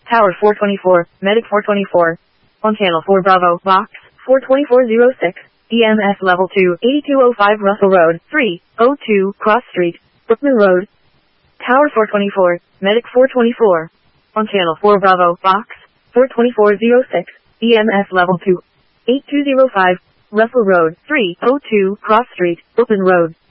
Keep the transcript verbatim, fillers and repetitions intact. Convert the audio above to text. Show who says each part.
Speaker 1: Tower four twenty-four, Medic four twenty-four. On channel four Bravo, Box, four twenty-four oh six, E M S level two, eighty-two oh five Russell Road, three oh two, Cross Street, Brookman Road. Tower four twenty-four, Medic four twenty-four. On channel four Bravo, Box, four twenty-four oh six, E M S level two, eighty-two oh five, Russell Road, three oh two, Cross Street, Brookman Road.